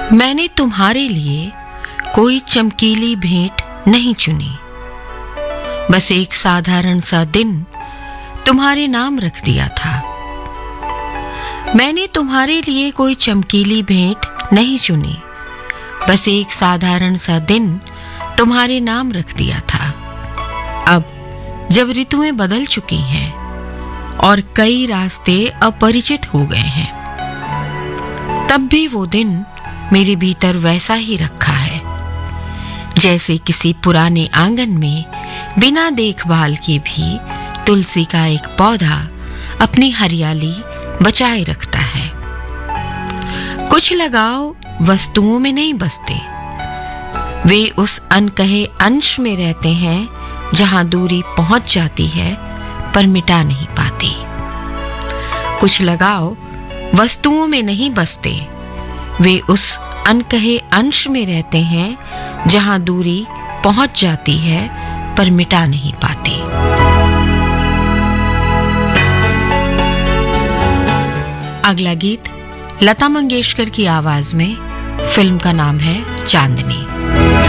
मैंने तुम्हारे लिए कोई चमकीली भेंट नहीं चुनी, बस एक साधारण सा दिन तुम्हारे नाम रख दिया था। मैंने तुम्हारे लिए कोई चमकीली भेंट नहीं चुनी, बस एक साधारण सा दिन तुम्हारे नाम रख दिया था। अब जब ऋतुएं बदल चुकी हैं और कई रास्ते अपरिचित हो गए हैं, तब भी वो दिन मेरे भीतर वैसा ही रखा है, जैसे किसी पुराने आंगन में बिना देखभाल के भी तुलसी का एक पौधा अपनी हरियाली बचाए रखता है। कुछ लगाव वस्तुओं में नहीं बसते, वे उस अनकहे अंश में रहते हैं जहां दूरी पहुंच जाती है पर मिटा नहीं पाती। कुछ लगाव वस्तुओं में नहीं बसते, वे उस अनकहे अंश में रहते हैं जहां दूरी पहुंच जाती है पर मिटा नहीं पाती। अगला गीत लता मंगेशकर की आवाज में, फिल्म का नाम है चांदनी।